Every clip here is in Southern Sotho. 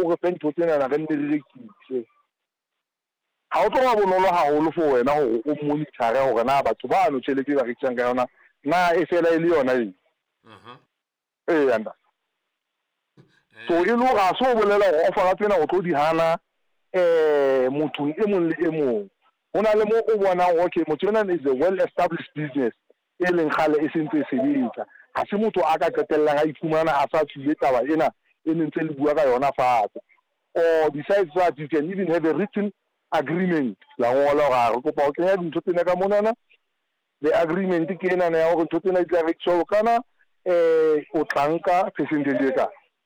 o re fe ntho tsena re nne re rekise ha o tloga bonolo haholo for wena hore o monitore hore na batho ba no tšhelete ba rekisang ka yona na e fela e le yona eng yanda so e le ga so bolela go ofara tsena go tlo di hana motho e mong le e mong hona le mo o bona okay motho ena is a well established business e leng khale e sentse e sebetsa ha se motho a ka qetella ga ifumana a sa tsile taba ena e ntse le bua ka yona fatshe or besides that you can even have a written agreement la ngola ga re kopa o kenya dintho tsena ka monana the agreement ke ena ya hore ntho tsena di tla rekiswa kana o tlanka percentage e ka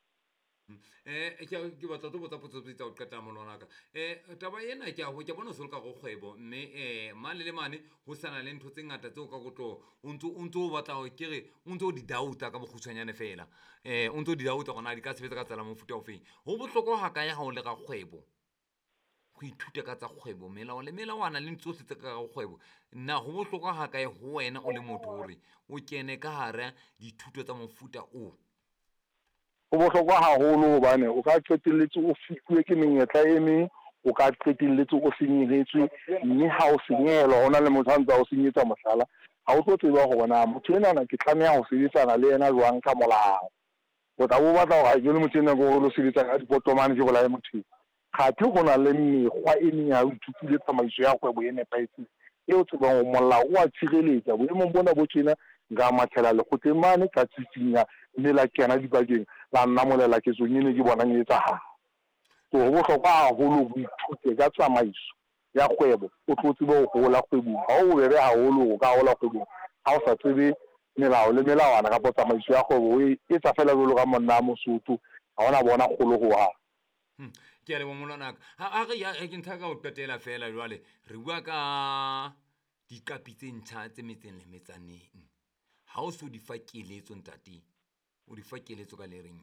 ke batla go botsa potso tsa go qeta molwana ka taba ena ke a go ke bona se ka go kgwebo mme mane le mane go sana le ntho tse ngata tse o ka go tlo o ntse o batla go kere o ntse o di dauta ka bokgutshwanyane fela o ntse o di dauta gona di ka sebetsa ka tsela mofuta o feng go botlhokwa ga ka ya ga o le ga kgwebo go ithuta ka tsa kgwebo melao le melawana le ntse o setse ka ga kgwebo nna go botlhokwa ga ka go wena o le motho gore o kene ka hara dithuto tsa mofuta o go botlhokwa haholo hobane o ka qetelletse o fitlwe ke menyetla e meng o ka qetelletse o senyehetswe mme ha o senyehelwa hona le motho a ntse o senyetsa mohlala ha o tlo tseba go bona motho enana ke tlameha go sebetsana le yena jwang ka molao o tla bo batla go ga le motho ena go lo sebetsa ka dipotomane ke bolae motho kgate go na le mekgwa e meng ya ho ithutile tsamaiso ya kgwebo e nepahetseng e o tsebang go molao o a tshireletsa boemong bona bo tjena nka mathela lekgotleng mane ka tsitsinya mme la kena dibakeng la nna molela ke tsong ene ke bonang e etsahala so go bohlokwa haholo go ithute ka tsamaiso ya kgwebo o tlo tsebe go gola kgwebong ha o bebe haholo go ka gola kgwebong ha o sa tsebe melao le melawana ka tsamaiso ya kgwebo e tsa fela jalo ka monna a Mosotho ha ona bona kgolo go ha ke a le bomolwana ha re ya ke ntha ka o qetela fela jwale re bua ka dikapi tse ntšha tse metseng le metsaneng ha o se o di fa keletso ntate o di fa keletso ka le reng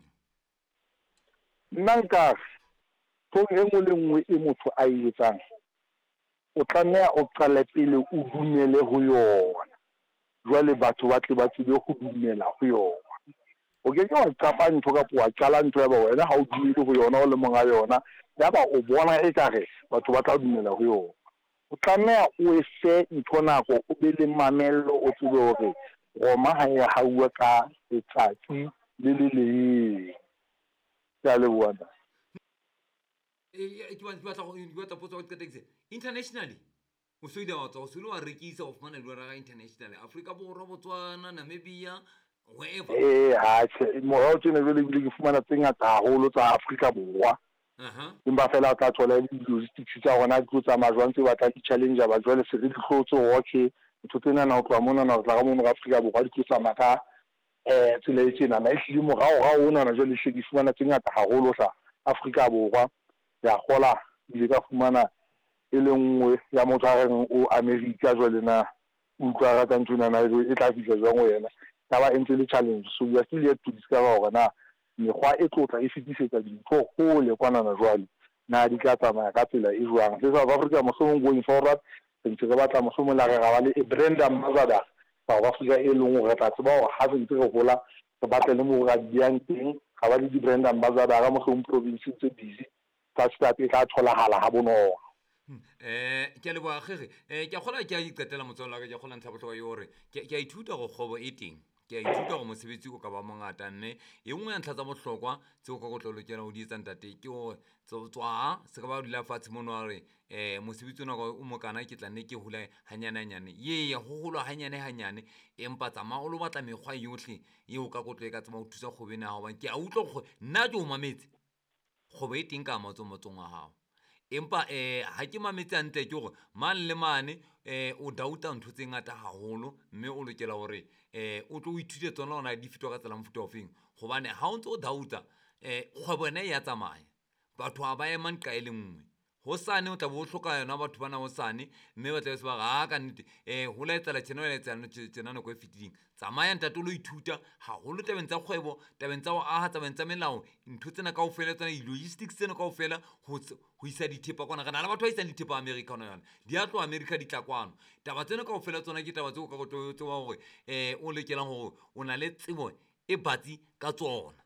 nna nka go e nngwe le nngwe e motho a e etsang o tlameha o qale pele o dumele ho yona jwale batho ba tle ba tsebe go dumela ho yona o ke ke wa qapa ntho ka poa qala ntho ya ba wena ha o dumile go yona o le monga yona ya ba o bona e ka re batho ba tla dumela ho yona o tlameha o efe ntho nako o be le mamello o tsebe hore Roma ha ya haua ka letsatsi le ya le bona ke batla go potsa go qetetse internationally o se ile wa tswa o se ile wa rekisa o fumana diora ga international Africa Borwa Botswana Namibia wherever ha mo tsene le ke fumana tse ngata haholo tsa Africa Borwa empa fela ka thola logistics tsa rona di tsa majwang tse batla di challenger ba jwale se re di hlotse okay ntho tsena na o tloa mona na tla ga mo Africa Borwa di tsa maka tsela e tsena na e hlile morao ga ona na jwale di fumana tse ngata haholo sa Africa Borwa ya gola di ka fumana e le nngwe ya motho a reng o America jwale na utlwa ga ntuna na e tla fitla jwang go yena taba e ntse le challenge so we are still yet to discover hore na mekgwa e tlotla e fetisetsa dintho go le kwana na jwale na di ka tsamaya ka tsela e jwang se South Africa mohlomong going forward ntse re batla mohlomong la re ga ba le a brand ambassador South Africa e leng gore tla tseba gore ha se ntse re gola re batle le mo ga diang teng ga ba le di brand ambassador ga mohlomong province tse busy tsa start e tla tholagala ha bonolo ke a le boagege ke a gola ke a iqetela motswalle wa ka ke a gola ntlha botlhokwa yore ke a ithuta go kgobo e teng ke a ithuta go mosebetsi o ka ba mongata mme e nngwe ya ntlha tsa bohlokwa tse o ka go tlolokela go di etsa ntate ke gore tswa se ka ba dula fatshe mono wa re mosebetsi o mo kana ke tla nne ke hula hanyane ye go golwa hanyane empa tsamaya o lo batla mekgwa yotlhe ye o ka go tlo e ka tsama go thusa kgobe na hobane ke a utlwa go nna ke o mametse kgobo e teng ka motsong wa gago empa ha ke mametse antle ke gore man le mane o dauta ntho tse ngata haholo mme o lokela gore o tlo o ithute tsona ona di fitwa ka tsela mofuta ofeng gobane ha o ntse o dauta kgwebo ena ya tsamaya batho ba ba ema nqa e le nngwe ho sane o tla bo hloka yona batho bana ho sane mme ba tla se ba ga ka nnete ho la etsela tsheno ya etsana tsena go e fititing tsamaya ntate lo ithuta haholo tabeng tsa kgwebo tabeng tsa go aha tabeng tsa melao ntho tsena kaofela tsena logistics tsena kaofela ho isa dithepa kwana kana le batho ba isang dithepa America ona yana di a tloa America di tla kwano taba tsena kaofela tsona ke taba tse o ka go tloetsa gore o lekelang gore o na le tsebo e batsi ka tsona